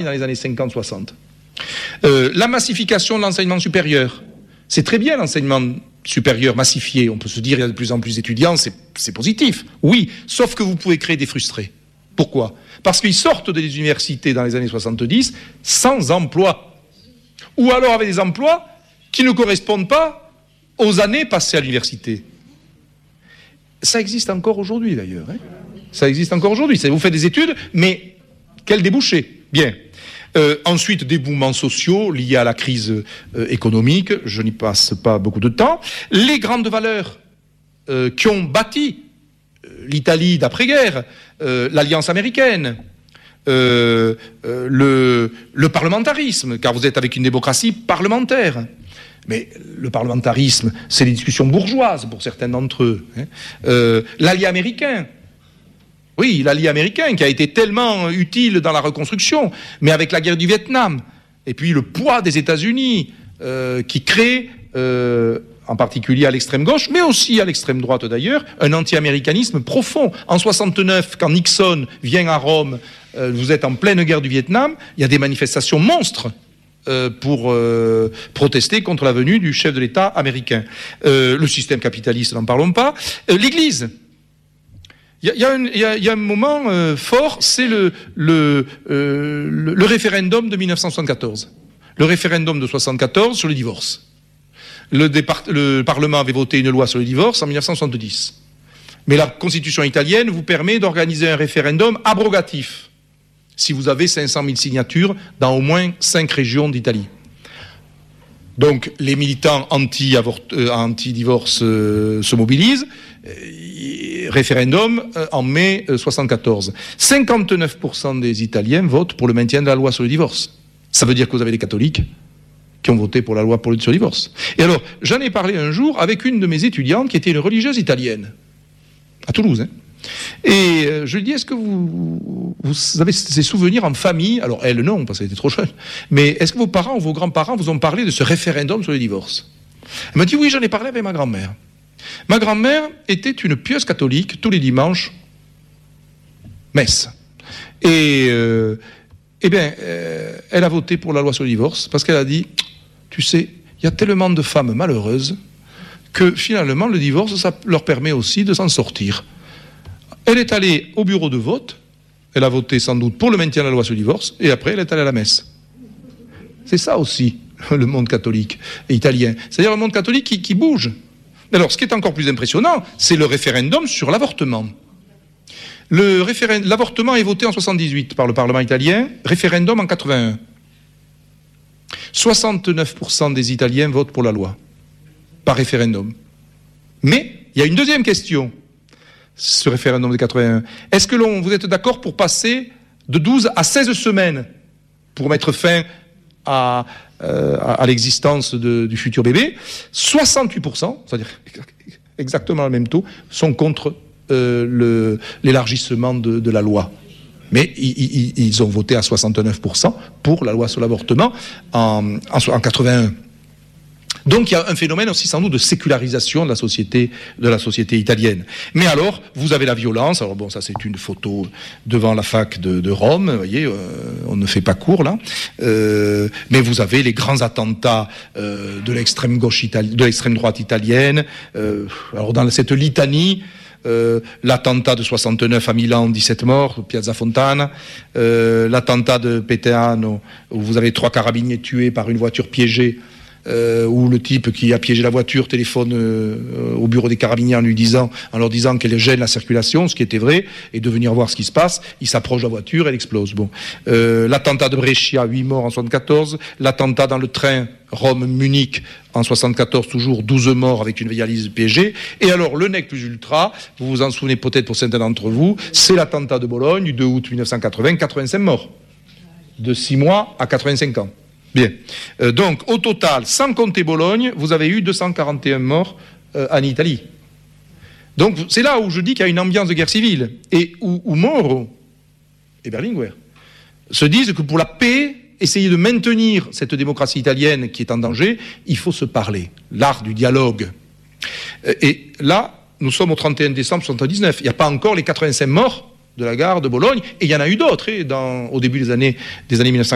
dans les années 50-60. La massification de l'enseignement supérieur. C'est très bien l'enseignement supérieur massifié. On peut se dire qu'il y a de plus en plus d'étudiants, c'est positif. Oui, sauf que vous pouvez créer des frustrés. Pourquoi ? Parce qu'ils sortent des universités dans les années 70 sans emploi. Ou alors avec des emplois qui ne correspondent pas aux années passées à l'université. Ça existe encore aujourd'hui d'ailleurs. Ça existe encore aujourd'hui. Vous faites des études, mais quel débouché ? Bien. Ensuite, des mouvements sociaux liés à la crise économique. Je n'y passe pas beaucoup de temps. Les grandes valeurs qui ont bâti l'Italie d'après-guerre, l'Alliance américaine, le parlementarisme, car vous êtes avec une démocratie parlementaire. Mais le parlementarisme, c'est les discussions bourgeoises pour certains d'entre eux. L'allié américain. Oui, l'allié américain qui a été tellement utile dans la reconstruction, mais avec la guerre du Vietnam, et puis le poids des États-Unis qui crée, en particulier à l'extrême gauche, mais aussi à l'extrême droite d'ailleurs, un anti-américanisme profond. En 69, quand Nixon vient à Rome, vous êtes en pleine guerre du Vietnam, il y a des manifestations monstres pour protester contre la venue du chef de l'État américain. Le système capitaliste, n'en parlons pas. L'Église. Il y a un moment fort, c'est le référendum de 1974. Le référendum de 1974 sur le divorce. Le Parlement avait voté une loi sur le divorce en 1970. Mais la Constitution italienne vous permet d'organiser un référendum abrogatif si vous avez 500 000 signatures dans au moins 5 régions d'Italie. Donc les militants anti-divorce se mobilisent. Référendum en mai 74. 59% des Italiens votent pour le maintien de la loi sur le divorce. Ça veut dire que vous avez des catholiques qui ont voté pour la loi sur le divorce. Et alors, j'en ai parlé un jour avec une de mes étudiantes qui était une religieuse italienne, à Toulouse. Et je lui dis, est-ce que vous avez ces souvenirs en famille ? Alors elle, non, parce qu'elle était trop jeune. Mais est-ce que vos parents ou vos grands-parents vous ont parlé de ce référendum sur le divorce ? Elle m'a dit, oui, j'en ai parlé avec ma grand-mère. Ma grand-mère était une pieuse catholique, tous les dimanches, messe. Et elle a voté pour la loi sur le divorce, parce qu'elle a dit, tu sais, il y a tellement de femmes malheureuses que finalement le divorce, ça leur permet aussi de s'en sortir. Elle est allée au bureau de vote, elle a voté sans doute pour le maintien de la loi sur le divorce, et après elle est allée à la messe. C'est ça aussi, le monde catholique et italien. C'est-à-dire le monde catholique qui bouge. Alors, ce qui est encore plus impressionnant, c'est le référendum sur l'avortement. L'avortement est voté en 78 par le Parlement italien, référendum en 81. 69% des Italiens votent pour la loi, par référendum. Mais, il y a une deuxième question, ce référendum de 81. Est-ce que vous êtes d'accord pour passer de 12 à 16 semaines pour mettre fin à l'existence du futur bébé? 68%, c'est-à-dire exactement le même taux, sont contre l'élargissement de la loi. Mais ils ont voté à 69% pour la loi sur l'avortement en 81. Donc il y a un phénomène aussi sans doute de sécularisation de la société italienne. Mais alors, vous avez la violence. Alors bon, ça c'est une photo devant la fac de Rome, vous voyez, on ne fait pas court là. Mais vous avez les grands attentats de l'extrême droite italienne. Alors dans cette litanie, l'attentat de 69 à Milan, 17 morts, Piazza Fontana, l'attentat de Peteano, où vous avez 3 carabiniers tués par une voiture piégée, où le type qui a piégé la voiture téléphone au bureau des carabiniers en leur disant qu'elle gêne la circulation, ce qui était vrai, et de venir voir ce qui se passe. Il s'approche de la voiture, elle explose. Bon. L'attentat de Brescia, 8 morts en 74. L'attentat dans le train Rome-Munich en 74, toujours 12 morts avec une valise piégée. Et alors, le nec plus ultra, vous vous en souvenez peut-être pour certains d'entre vous, c'est l'attentat de Bologne du 2 août 1980, 85 morts. De 6 mois à 85 ans. Bien. Donc, au total, sans compter Bologne, vous avez eu 241 morts en Italie. Donc, c'est là où je dis qu'il y a une ambiance de guerre civile. Et où Moro et Berlinguer se disent que pour la paix, essayer de maintenir cette démocratie italienne qui est en danger, il faut se parler. L'art du dialogue. Et là, nous sommes au 31 décembre 1979. Il n'y a pas encore les 85 morts de la gare de Bologne. Et il y en a eu d'autres au début des années 1980.